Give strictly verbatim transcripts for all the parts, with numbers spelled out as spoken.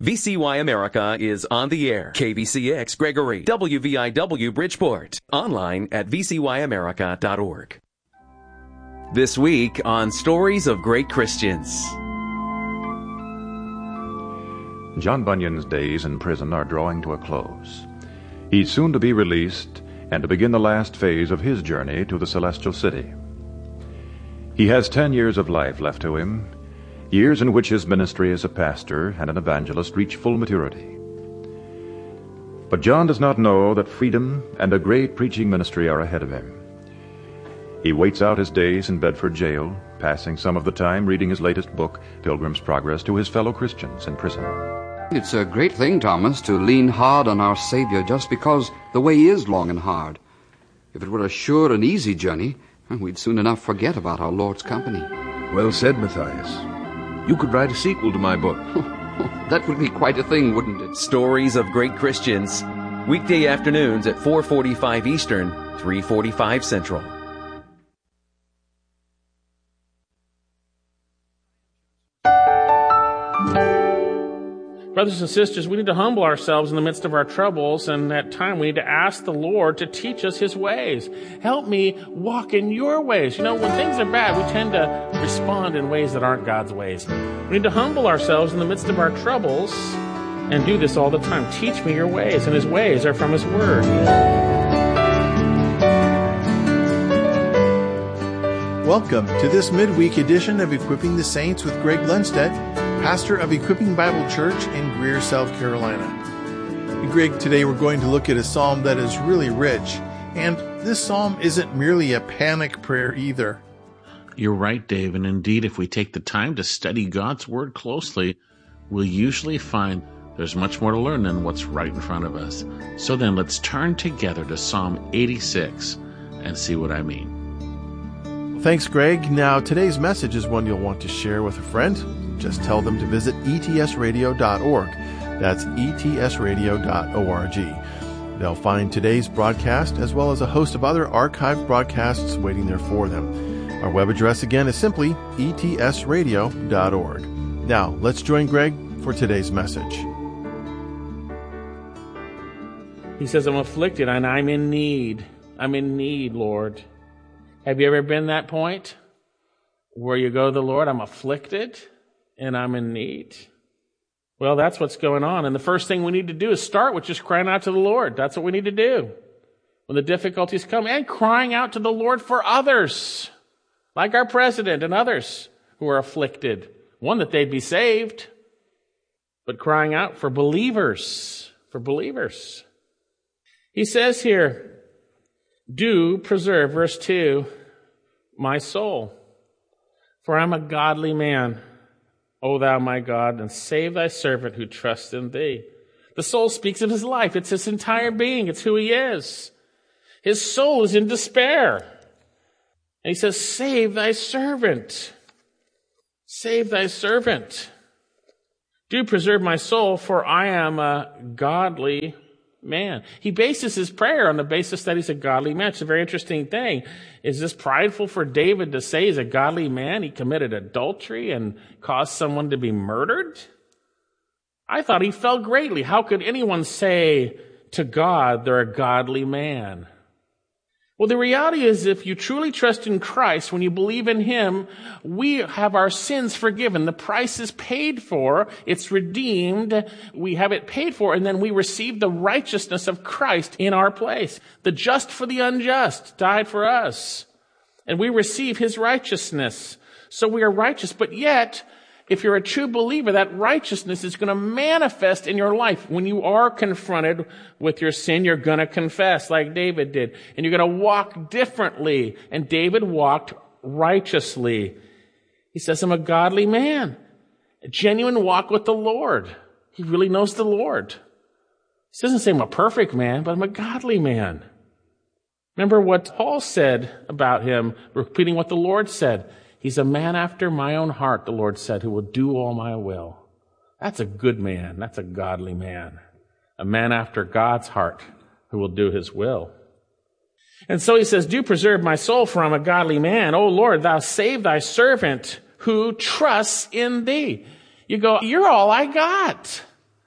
V C Y America is on the air. K B C X Gregory, W V I W Bridgeport. Online at v c y america dot org. This week on Stories of Great Christians. John Bunyan's days in prison are drawing to a close. He's soon to be released and to begin the last phase of his journey to the celestial city. He has ten years of life left to him, years in which his ministry as a pastor and an evangelist reach full maturity. But John does not know that freedom and a great preaching ministry are ahead of him. He waits out his days in Bedford jail, passing some of the time reading his latest book, Pilgrim's Progress, to his fellow Christians in prison. It's a great thing, Thomas, to lean hard on our Savior just because the way is long and hard. If it were a sure and easy journey, we'd soon enough forget about our Lord's company. Well said, Matthias. You could write a sequel to my book. That would be quite a thing, wouldn't it? Stories of Great Christians. Weekday afternoons at four forty-five Eastern, three forty-five Central. Brothers and sisters, we need to humble ourselves in the midst of our troubles, and at time we need to ask the Lord to teach us His ways. Help me walk in your ways. You know, when things are bad, we tend to respond in ways that aren't God's ways. We need to humble ourselves in the midst of our troubles and do this all the time. Teach me your ways, and His ways are from His Word. Welcome to this midweek edition of Equipping the Saints with Greg Lundstedt, pastor of Equipping Bible Church in Greer, South Carolina. And Greg, today we're going to look at a psalm that is really rich. And this psalm isn't merely a panic prayer either. You're right, Dave. And indeed, if we take the time to study God's Word closely, we'll usually find there's much more to learn than what's right in front of us. So then let's turn together to Psalm eighty-six and see what I mean. Thanks, Greg. Now, today's message is one you'll want to share with a friend. Just tell them to visit e t s radio dot org. That's e t s radio dot org. They'll find today's broadcast as well as a host of other archived broadcasts waiting there for them. Our web address again is simply e t s radio dot org. Now, let's join Greg for today's message. He says, I'm afflicted and I'm in need. I'm in need, Lord. Have you ever been that point where you go to the Lord, I'm afflicted and I'm in need? Well, that's what's going on. And the first thing we need to do is start with just crying out to the Lord. That's what we need to do when the difficulties come, and crying out to the Lord for others, like our president and others who are afflicted. One, that they'd be saved, but crying out for believers, for believers. He says here, do preserve, verse two, my soul, for I'm a godly man, O thou my God, and save thy servant who trusts in thee. The soul speaks of his life. It's his entire being. It's who he is. His soul is in despair. And he says, save thy servant. Save thy servant. Do preserve my soul, for I am a godly man. He bases his prayer on the basis that he's a godly man. It's a very interesting thing. Is this prideful for David to say he's a godly man? He committed adultery and caused someone to be murdered? I thought he fell greatly. How could anyone say to God they're a godly man? Well, the reality is, if you truly trust in Christ, when you believe in Him, we have our sins forgiven. The price is paid for. It's redeemed. We have it paid for, and then we receive the righteousness of Christ in our place. The just for the unjust died for us, and we receive His righteousness. So we are righteous, but yet, if you're a true believer, that righteousness is going to manifest in your life. When you are confronted with your sin, you're going to confess like David did. And you're going to walk differently. And David walked righteously. He says, I'm a godly man. A genuine walk with the Lord. He really knows the Lord. He doesn't say I'm a perfect man, but I'm a godly man. Remember what Paul said about him, repeating what the Lord said. He's a man after my own heart, the Lord said, who will do all my will. That's a good man. That's a godly man. A man after God's heart who will do His will. And so he says, do preserve my soul, for I'm a godly man. O Lord, thou save thy servant who trusts in thee. You go, you're all I got.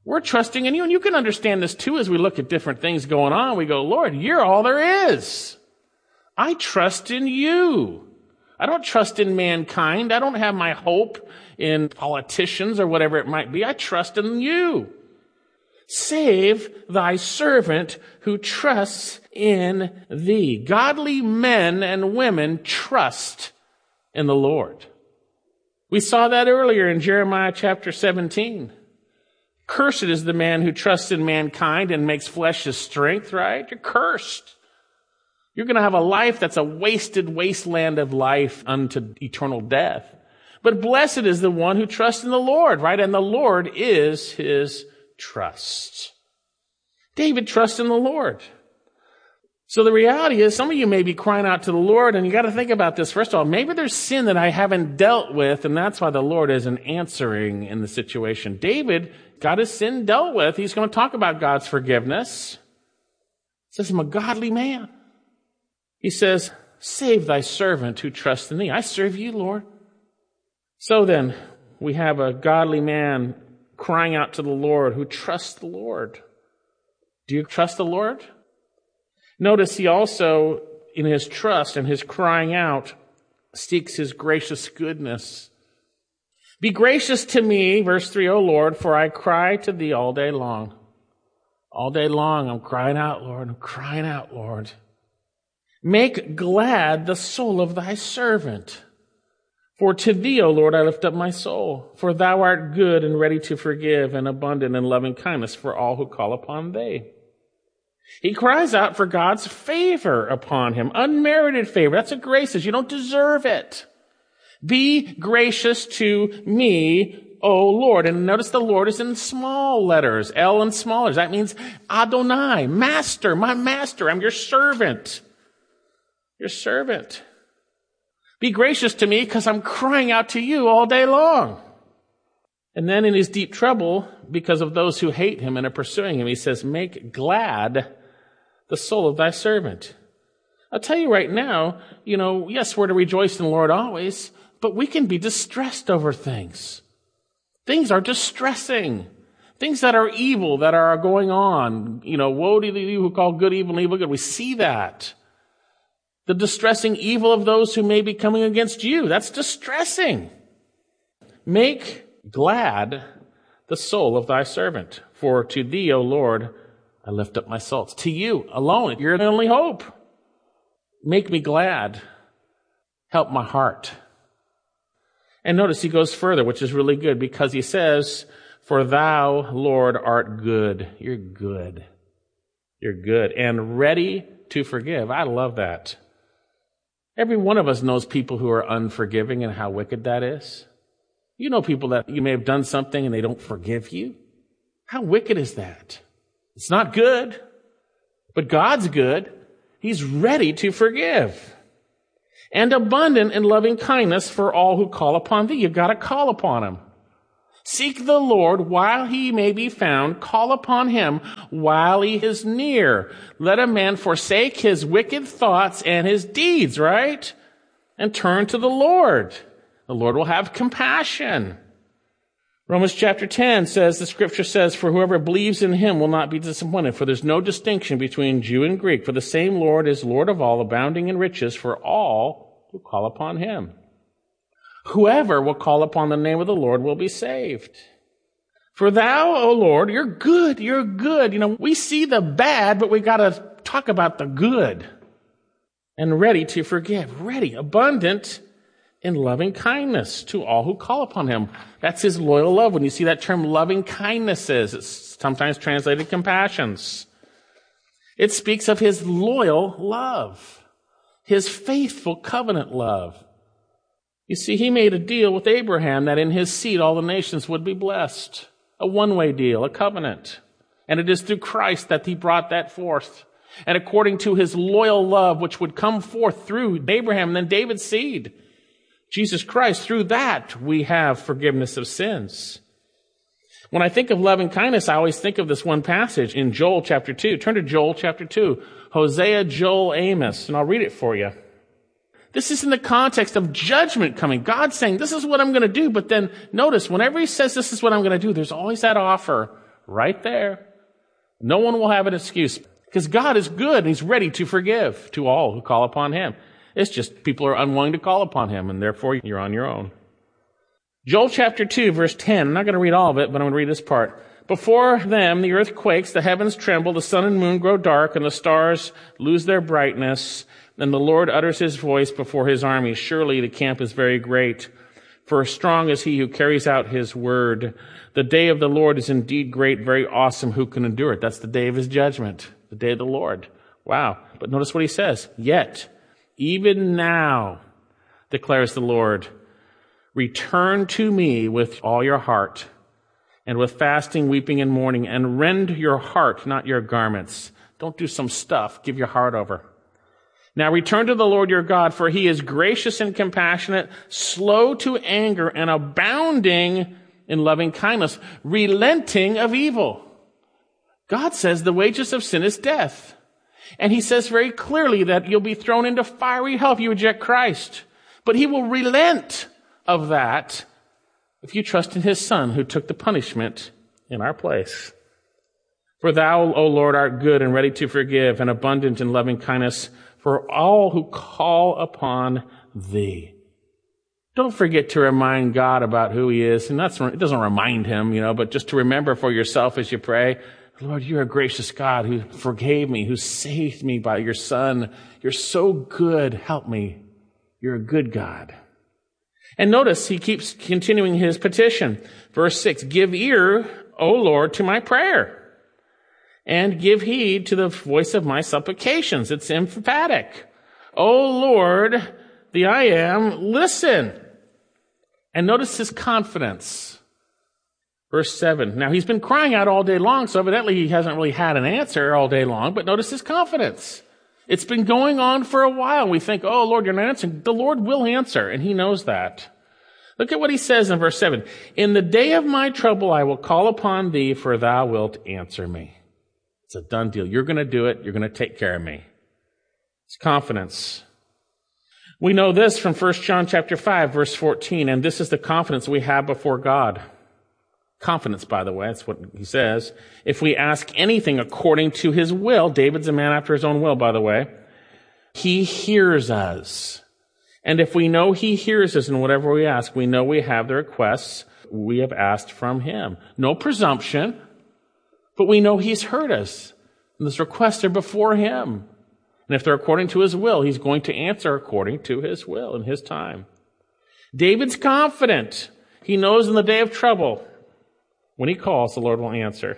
We're trusting in you, and you can understand this too as we look at different things going on. We go, Lord, you're all there is. I trust in you. I don't trust in mankind. I don't have my hope in politicians or whatever it might be. I trust in you. Save thy servant who trusts in thee. Godly men and women trust in the Lord. We saw that earlier in Jeremiah chapter seventeen. Cursed is the man who trusts in mankind and makes flesh his strength, right? You're cursed. You're going to have a life that's a wasted wasteland of life unto eternal death. But blessed is the one who trusts in the Lord, right? And the Lord is his trust. David trusts in the Lord. So the reality is, some of you may be crying out to the Lord, and you got to think about this. First of all, maybe there's sin that I haven't dealt with, and that's why the Lord isn't answering in the situation. David got his sin dealt with. He's going to talk about God's forgiveness. He says, I'm a godly man. He says, save thy servant who trusts in thee. I serve you, Lord. So then, we have a godly man crying out to the Lord who trusts the Lord. Do you trust the Lord? Notice he also, in his trust and his crying out, seeks his gracious goodness. Be gracious to me, verse three, O Lord, for I cry to thee all day long. All day long, I'm crying out, Lord. I'm crying out, Lord. Make glad the soul of thy servant. For to thee, O Lord, I lift up my soul. For thou art good and ready to forgive and abundant in loving kindness for all who call upon thee. He cries out for God's favor upon him, unmerited favor. That's what grace is. You don't deserve it. Be gracious to me, O Lord. And notice the Lord is in small letters, L in small letters. That means Adonai, master, my master. I'm your servant. Your servant. Be gracious to me because I'm crying out to you all day long. And then in his deep trouble, because of those who hate him and are pursuing him, he says, make glad the soul of thy servant. I'll tell you right now, you know, yes, we're to rejoice in the Lord always, but we can be distressed over things. Things are distressing. Things that are evil, that are going on. You know, woe to you who call good evil and evil good. We see that. The distressing evil of those who may be coming against you. That's distressing. Make glad the soul of thy servant. For to thee, O Lord, I lift up my soul. To you alone. You're the only hope. Make me glad. Help my heart. And notice he goes further, which is really good, because he says, for thou, Lord, art good. You're good. You're good. And ready to forgive. I love that. Every one of us knows people who are unforgiving and how wicked that is. You know people that you may have done something and they don't forgive you. How wicked is that? It's not good. But God's good. He's ready to forgive. And abundant in loving kindness for all who call upon thee. You've got to call upon him. Seek the Lord while he may be found. Call upon him while he is near. Let a man forsake his wicked thoughts and his deeds, right? And turn to the Lord. The Lord will have compassion. Romans chapter ten says, the scripture says, for whoever believes in him will not be disappointed, for there's no distinction between Jew and Greek, for the same Lord is Lord of all, abounding in riches for all who call upon him. Whoever will call upon the name of the Lord will be saved. For thou, O Lord, you're good, you're good. You know, we see the bad, but we got to talk about the good. And ready to forgive, ready, abundant in loving kindness to all who call upon him. That's his loyal love. When you see that term loving kindnesses, it's sometimes translated compassions. It speaks of his loyal love, his faithful covenant love. You see, he made a deal with Abraham that in his seed all the nations would be blessed. A one-way deal, a covenant. And it is through Christ that he brought that forth. And according to his loyal love, which would come forth through Abraham and then David's seed, Jesus Christ, through that we have forgiveness of sins. When I think of loving kindness, I always think of this one passage in Joel chapter two. Turn to Joel chapter two. Hosea, Joel, Amos, and I'll read it for you. This is in the context of judgment coming. God's saying, this is what I'm going to do. But then notice, whenever he says this is what I'm going to do, there's always that offer right there. No one will have an excuse because God is good and he's ready to forgive to all who call upon him. It's just people are unwilling to call upon him, and therefore you're on your own. Joel chapter two, verse ten. I'm not going to read all of it, but I'm going to read this part. Before them the earth quakes, the heavens tremble, the sun and moon grow dark, and the stars lose their brightness. And the Lord utters his voice before his army. Surely the camp is very great. For strong is he who carries out his word. The day of the Lord is indeed great, very awesome. Who can endure it? That's the day of his judgment, the day of the Lord. Wow. But notice what he says. Yet, even now, declares the Lord, return to me with all your heart, and with fasting, weeping, and mourning, and rend your heart, not your garments. Don't do some stuff. Give your heart over. Now return to the Lord your God, for he is gracious and compassionate, slow to anger, and abounding in loving kindness, relenting of evil. God says the wages of sin is death. And he says very clearly that you'll be thrown into fiery hell if you reject Christ. But he will relent of that if you trust in his Son who took the punishment in our place. For thou, O Lord, art good and ready to forgive and abundant in loving kindness for all who call upon thee. Don't forget to remind God about who he is. And that's, it doesn't remind him, you know, but just to remember for yourself as you pray, Lord, you're a gracious God who forgave me, who saved me by your Son. You're so good. Help me. You're a good God. And notice he keeps continuing his petition. Verse six, give ear, O Lord, to my prayer, and give heed to the voice of my supplications. It's emphatic. O Lord, the I am, listen. And notice his confidence. Verse seven. Now he's been crying out all day long, so evidently he hasn't really had an answer all day long, but notice his confidence. It's been going on for a while. We think, oh, Lord, you're not answering. The Lord will answer, and he knows that. Look at what he says in verse seven. In the day of my trouble, I will call upon thee, for thou wilt answer me. It's a done deal. You're going to do it. You're going to take care of me. It's confidence. We know this from First John chapter five, verse fourteen, and this is the confidence we have before God. Confidence, by the way, that's what he says. If we ask anything according to his will, David's a man after his own will, by the way, he hears us. And if we know he hears us in whatever we ask, we know we have the requests we have asked from him. No presumption, but we know he's heard us. And those requests are before him. And if they're according to his will, he's going to answer according to his will in his time. David's confident. He knows in the day of trouble, when he calls, the Lord will answer.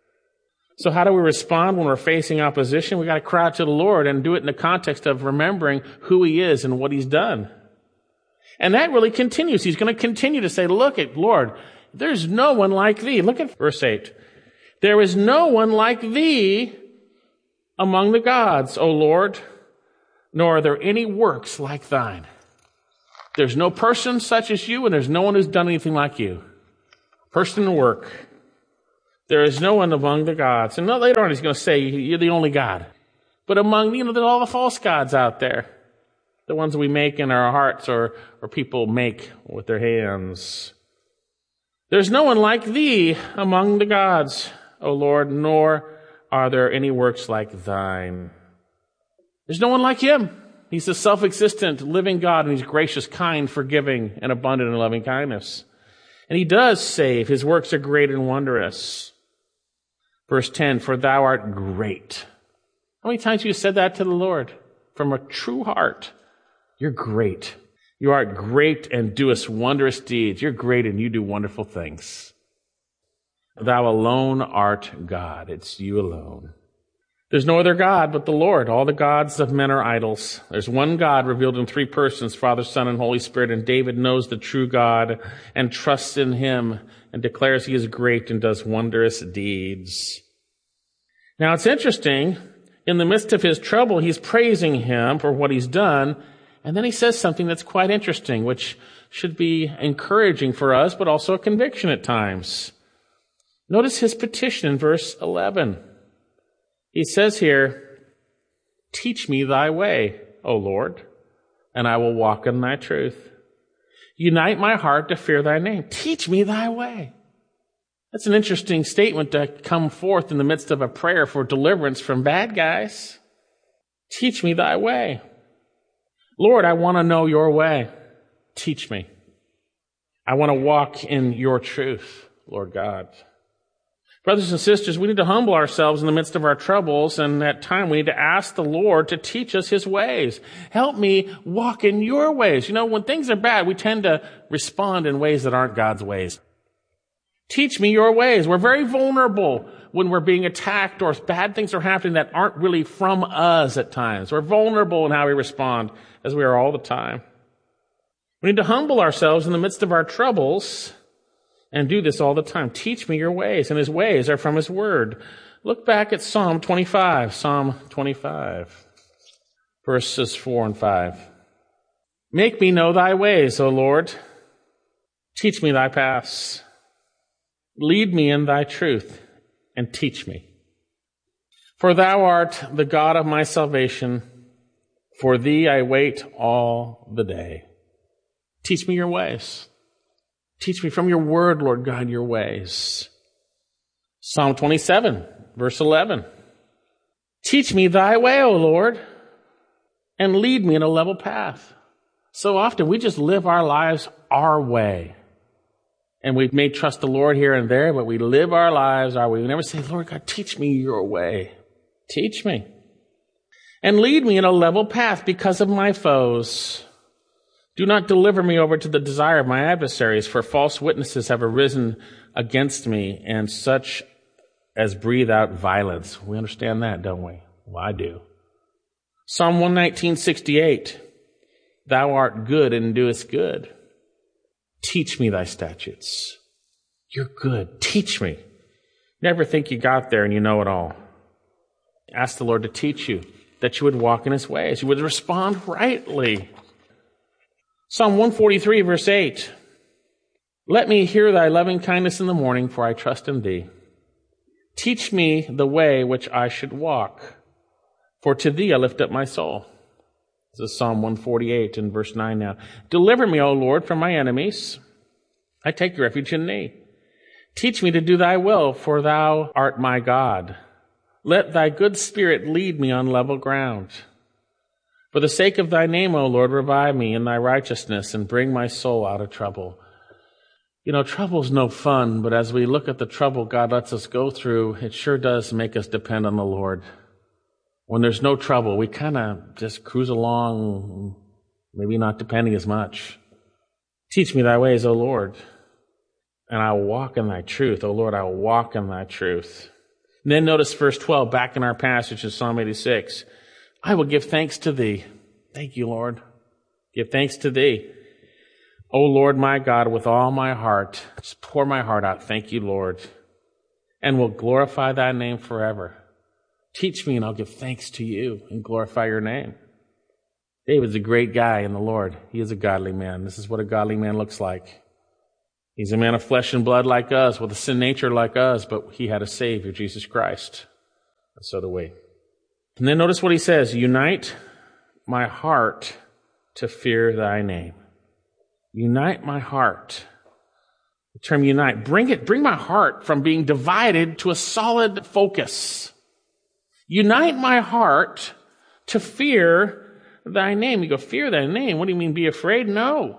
So how do we respond when we're facing opposition? We got to cry out to the Lord and do it in the context of remembering who he is and what he's done. And that really continues. He's going to continue to say, look at Lord, there's no one like thee. Look at verse eight. There is no one like thee among the gods, O Lord, nor are there any works like thine. There's no person such as you, and there's no one who's done anything like you. Person and work. There is no one among the gods. And later on he's going to say, you're the only God. But among, you know, there's all the false gods out there. The ones we make in our hearts or, or people make with their hands. There's no one like thee among the gods, O Lord, nor are there any works like thine. There's no one like him. He's the self-existent, living God, and he's gracious, kind, forgiving, and abundant in loving kindness. And he does save. His works are great and wondrous. Verse ten, for thou art great. How many times have you said that to the Lord? From a true heart. You're great. You art great and doest wondrous deeds. You're great and you do wonderful things. Thou alone art God. It's you alone. There's no other God but the Lord. All the gods of men are idols. There's one God revealed in three persons, Father, Son, and Holy Spirit, and David knows the true God and trusts in him and declares he is great and does wondrous deeds. Now it's interesting, in the midst of his trouble, he's praising him for what he's done, and then he says something that's quite interesting, which should be encouraging for us, but also a conviction at times. Notice his petition in verse eleven. He says here, teach me thy way, O Lord, and I will walk in thy truth. Unite my heart to fear thy name. Teach me thy way. That's an interesting statement to come forth in the midst of a prayer for deliverance from bad guys. Teach me thy way. Lord, I want to know your way. Teach me. I want to walk in your truth, Lord God. Brothers and sisters, we need to humble ourselves in the midst of our troubles, and at time we need to ask the Lord to teach us his ways. Help me walk in your ways. You know, when things are bad, we tend to respond in ways that aren't God's ways. Teach me your ways. We're very vulnerable when we're being attacked or bad things are happening that aren't really from us at times. We're vulnerable in how we respond, as we are all the time. We need to humble ourselves in the midst of our troubles and do this all the time. Teach me your ways, and his ways are from his word. Look back at Psalm twenty-five, Psalm twenty-five, verses four and five. Make me know thy ways, O Lord. Teach me thy paths. Lead me in thy truth, and teach me. For thou art the God of my salvation. For thee I wait all the day. Teach me your ways. Teach me from your word, Lord God, your ways. Psalm twenty-seven, verse eleven. Teach me thy way, O Lord, and lead me in a level path. So often we just live our lives our way. And we may trust the Lord here and there, but we live our lives our way. We never say, Lord God, teach me your way. Teach me. And lead me in a level path because of my foes. Do not deliver me over to the desire of my adversaries, for false witnesses have arisen against me, and such as breathe out violence. We understand that, don't we? Well, I do. Psalm one nineteen, sixty-eight. Thou art good and doest good. Teach me thy statutes. You're good. Teach me. Never think you got there and you know it all. Ask the Lord to teach you, that you would walk in his ways. You would respond rightly. Psalm one forty-three, verse eight. Let me hear thy loving kindness in the morning, for I trust in thee. Teach me the way which I should walk, for to thee I lift up my soul. This is Psalm one forty-eight and verse nine now. Deliver me, O Lord, from my enemies. I take refuge in thee. Teach me to do thy will, for thou art my God. Let thy good spirit lead me on level ground. For the sake of thy name, O Lord, revive me in thy righteousness and bring my soul out of trouble. You know, trouble's no fun, but as we look at the trouble God lets us go through, it sure does make us depend on the Lord. When there's no trouble, we kind of just cruise along, maybe not depending as much. Teach me thy ways, O Lord, and I will walk in thy truth. O Lord, I will walk in thy truth. And then notice verse twelve, back in our passage in Psalm eighty-six. I will give thanks to thee. Thank you, Lord. Give thanks to thee. O Lord, my God, with all my heart. Just pour my heart out. Thank you, Lord. And will glorify thy name forever. Teach me and I'll give thanks to you and glorify your name. David's a great guy in the Lord. He is a godly man. This is what a godly man looks like. He's a man of flesh and blood like us, with a sin nature like us, but he had a Savior, Jesus Christ. And so do we. And then notice what he says, unite my heart to fear thy name. Unite my heart. The term unite, bring it, bring my heart from being divided to a solid focus. Unite my heart to fear thy name. You go, fear thy name? What do you mean, be afraid? No.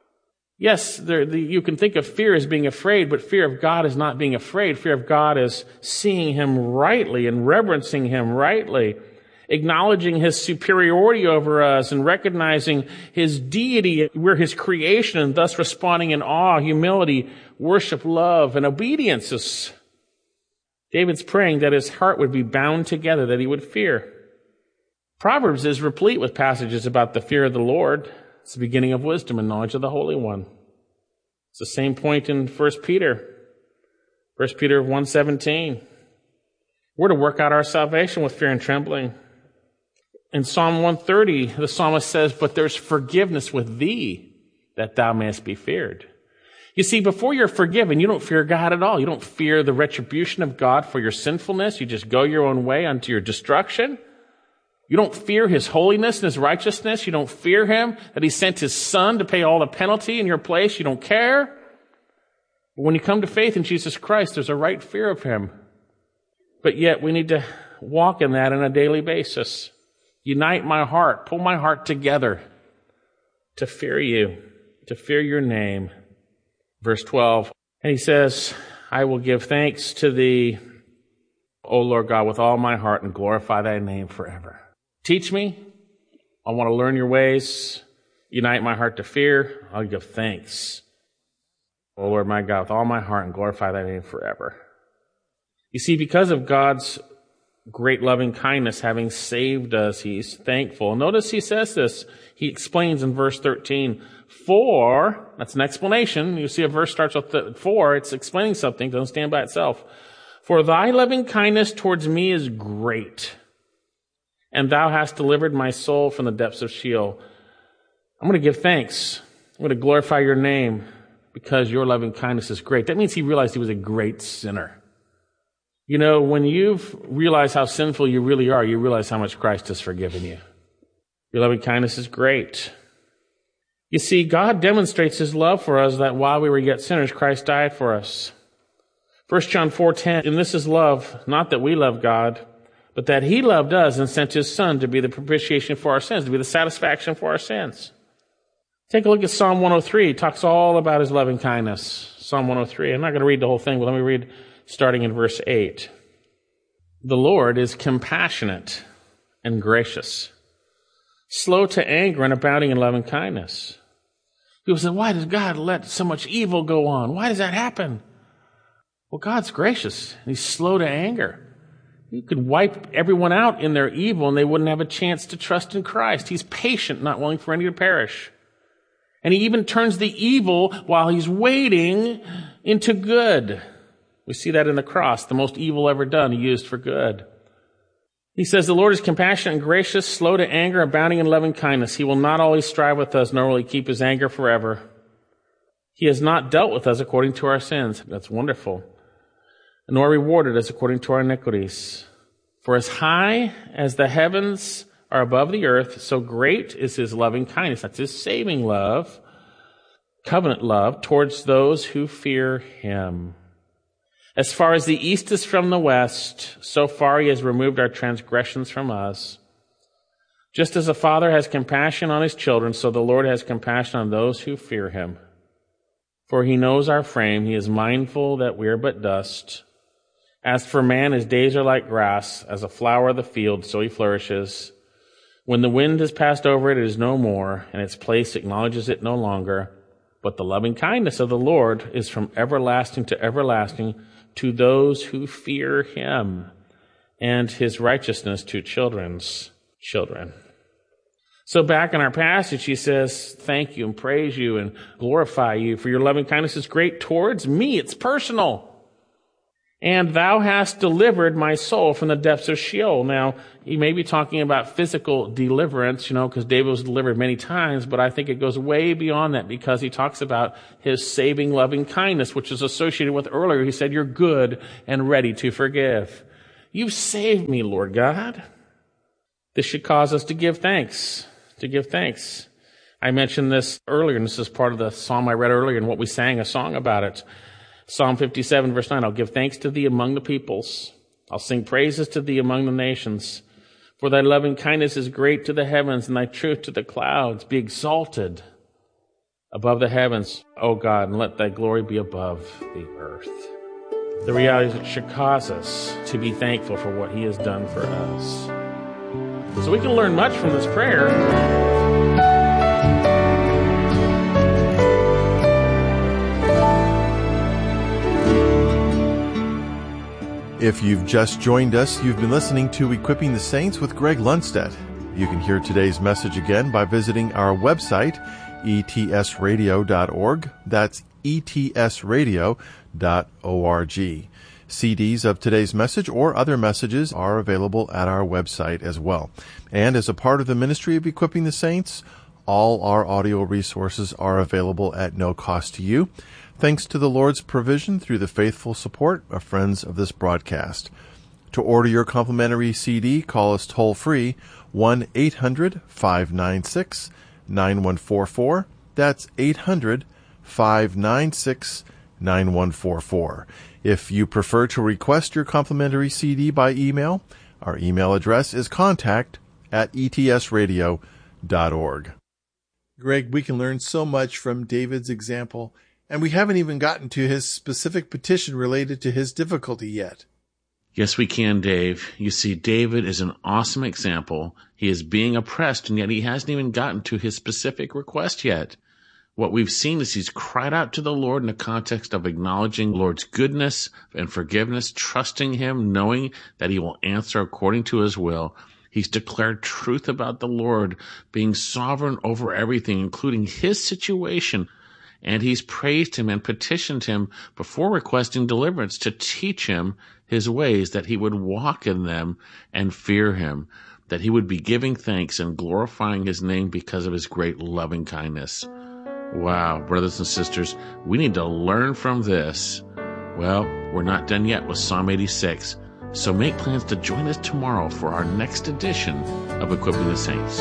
Yes, there, the, you can think of fear as being afraid, but fear of God is not being afraid. Fear of God is seeing him rightly and reverencing him rightly, acknowledging his superiority over us and recognizing his deity. We're his creation, and thus responding in awe, humility, worship, love, and obedience. David's praying that his heart would be bound together, that he would fear. Proverbs is replete with passages about the fear of the Lord. It's the beginning of wisdom and knowledge of the Holy One. It's the same point in First Peter. First Peter one seventeen. We're to work out our salvation with fear and trembling. In Psalm one thirty, the psalmist says, but there's forgiveness with thee, that thou mayest be feared. You see, before you're forgiven, you don't fear God at all. You don't fear the retribution of God for your sinfulness. You just go your own way unto your destruction. You don't fear his holiness and his righteousness. You don't fear him, that he sent his son to pay all the penalty in your place. You don't care. When you come to faith in Jesus Christ, there's a right fear of him. But yet we need to walk in that on a daily basis. Unite my heart, pull my heart together to fear you, to fear your name. Verse twelve, and he says, I will give thanks to thee, O Lord God, with all my heart and glorify thy name forever. Teach me. I want to learn your ways. Unite my heart to fear. I'll give thanks. O Lord my God, with all my heart and glorify thy name forever. You see, because of God's great loving kindness, having saved us, he's thankful. Notice he says this. He explains in verse thirteen, for, that's an explanation. You see a verse starts with the for, it's explaining something, doesn't stand by itself. For thy loving kindness towards me is great, and thou hast delivered my soul from the depths of Sheol. I'm going to give thanks. I'm going to glorify your name because your loving kindness is great. That means he realized he was a great sinner. You know, when you've realized how sinful you really are, you realize how much Christ has forgiven you. Your loving kindness is great. You see, God demonstrates his love for us that while we were yet sinners, Christ died for us. First John four ten, and this is love, not that we love God, but that he loved us and sent his Son to be the propitiation for our sins, to be the satisfaction for our sins. Take a look at Psalm one oh three. It talks all about his loving kindness. Psalm one oh three. I'm not going to read the whole thing, but let me read starting in verse eight. The Lord is compassionate and gracious, slow to anger and abounding in loving kindness. People say, why does God let so much evil go on? Why does that happen? Well, God's gracious, and he's slow to anger. He could wipe everyone out in their evil, and they wouldn't have a chance to trust in Christ. He's patient, not willing for any to perish. And he even turns the evil while he's waiting into good. We see that in the cross. The most evil ever done, he used for good. He says, the Lord is compassionate and gracious, slow to anger, abounding in loving kindness. He will not always strive with us, nor will he keep his anger forever. He has not dealt with us according to our sins. That's wonderful. Nor rewarded us according to our iniquities. For as high as the heavens are above the earth, so great is his loving kindness. That's his saving love, covenant love, towards those who fear him. As far as the east is from the west, so far he has removed our transgressions from us. Just as a father has compassion on his children, so the Lord has compassion on those who fear him. For he knows our frame, he is mindful that we are but dust. As for man, his days are like grass, as a flower of the field, so he flourishes. When the wind has passed over it, it is no more, and its place acknowledges it no longer. But the loving kindness of the Lord is from everlasting to everlasting to those who fear him, and his righteousness to children's children. So back in our passage, he says, thank you and praise you and glorify you, for your loving kindness is great towards me. It's personal. And thou hast delivered my soul from the depths of Sheol. Now, he may be talking about physical deliverance, you know, because David was delivered many times, but I think it goes way beyond that because he talks about his saving loving kindness, which is associated with earlier. He said, you're good and ready to forgive. You've saved me, Lord God. This should cause us to give thanks, to give thanks. I mentioned this earlier, and this is part of the psalm I read earlier and what we sang a song about it. Psalm fifty-seven, verse nine, I'll give thanks to thee among the peoples. I'll sing praises to thee among the nations. For thy loving kindness is great to the heavens, and thy truth to the clouds. Be exalted above the heavens, O God, and let thy glory be above the earth. The reality is it should cause us to be thankful for what he has done for us. So we can learn much from this prayer. If you've just joined us, you've been listening to Equipping the Saints with Greg Lundstedt. You can hear today's message again by visiting our website, e t s radio dot org. That's e t s radio dot org. C Ds of today's message or other messages are available at our website as well. And as a part of the ministry of Equipping the Saints, all our audio resources are available at no cost to you, thanks to the Lord's provision through the faithful support of friends of this broadcast. To order your complimentary C D, call us toll-free, one eight hundred five nine six nine one four four. That's eight hundred five nine six nine one four four. If you prefer to request your complimentary C D by email, our email address is contact at e t s radio dot org. Greg, we can learn so much from David's example, and we haven't even gotten to his specific petition related to his difficulty yet. Yes, we can, Dave. You see, David is an awesome example. He is being oppressed, and yet he hasn't even gotten to his specific request yet. What we've seen is he's cried out to the Lord in the context of acknowledging the Lord's goodness and forgiveness, trusting him, knowing that he will answer according to his will. He's declared truth about the Lord being sovereign over everything, including his situation. And he's praised him and petitioned him before requesting deliverance to teach him his ways, that he would walk in them and fear him, that he would be giving thanks and glorifying his name because of his great loving kindness. Wow, brothers and sisters, we need to learn from this. Well, we're not done yet with Psalm eighty-six, so make plans to join us tomorrow for our next edition of Equipping the Saints.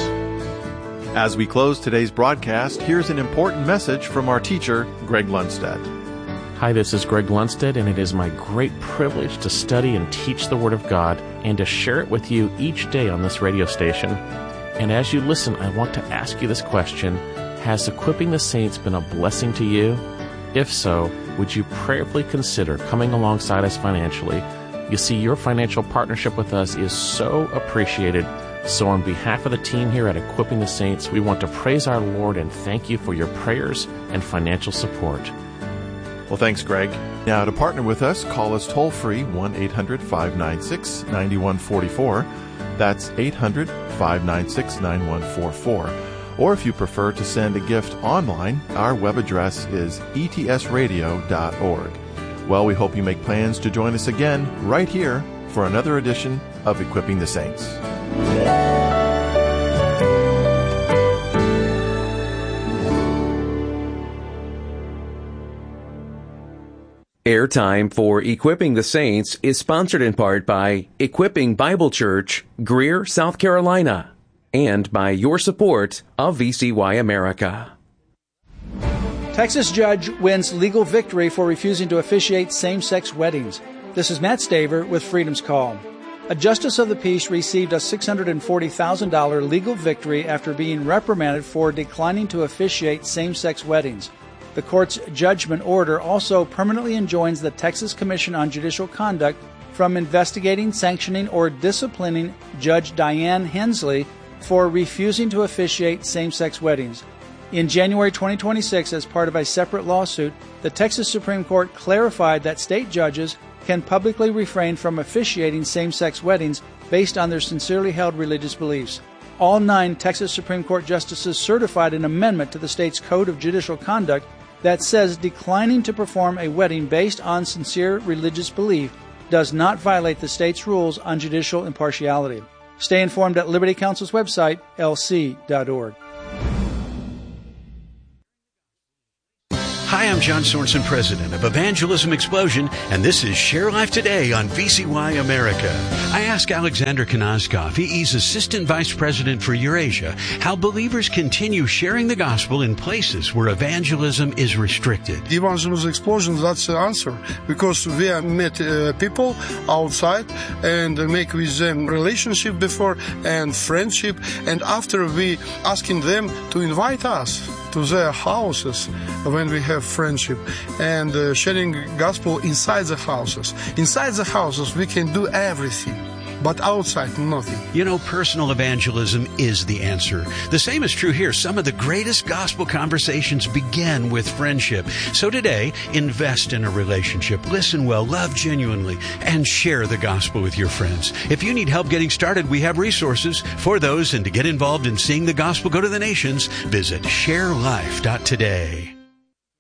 As we close today's broadcast, here's an important message from our teacher, Greg Lundstedt. Hi, this is Greg Lundstedt, and it is my great privilege to study and teach the Word of God and to share it with you each day on this radio station. And as you listen, I want to ask you this question: has Equipping the Saints been a blessing to you? If so, would you prayerfully consider coming alongside us financially? You see, your financial partnership with us is so appreciated. So on behalf of the team here at Equipping the Saints, we want to praise our Lord and thank you for your prayers and financial support. Well, thanks, Greg. Now, to partner with us, call us toll-free, one eight hundred five nine six nine one four four. That's eight hundred five nine six nine one four four. Or if you prefer to send a gift online, our web address is e t s radio dot org. Well, we hope you make plans to join us again right here for another edition of Equipping the Saints. Airtime for Equipping the Saints is sponsored in part by Equipping Bible Church, Greer, South Carolina, and by your support of V C Y America. Texas judge wins legal victory for refusing to officiate same-sex weddings. This is Matt Staver with Freedom's Call. A justice of the peace received a six hundred forty thousand dollars legal victory after being reprimanded for declining to officiate same-sex weddings. The court's judgment order also permanently enjoins the Texas Commission on Judicial Conduct from investigating, sanctioning, or disciplining Judge Diane Hensley for refusing to officiate same-sex weddings. In January twenty twenty-six, as part of a separate lawsuit, the Texas Supreme Court clarified that state judges can publicly refrain from officiating same-sex weddings based on their sincerely held religious beliefs. All nine Texas Supreme Court justices certified an amendment to the state's Code of Judicial Conduct that says declining to perform a wedding based on sincere religious belief does not violate the state's rules on judicial impartiality. Stay informed at Liberty Counsel's website, l c dot org. Hi, I'm John Sorensen, president of Evangelism Explosion, and this is Share Life Today on V C Y America. I asked Alexander Kanazkov, he's assistant vice president for Eurasia, how believers continue sharing the gospel in places where evangelism is restricted. Evangelism Explosion, that's the answer, because we have met uh, people outside and make with them relationship before and friendship, and after we asking them to invite us to their houses when we have friendship and uh, sharing gospel inside the houses. Inside the houses we can do everything, but outside nothing. You know, personal evangelism is the answer. The same is true here. Some of the greatest gospel conversations begin with friendship. So today, invest in a relationship, listen well, love genuinely, and share the gospel with your friends. If you need help getting started, we have resources for those, and to get involved in seeing the gospel go to the nations, visit share life dot today.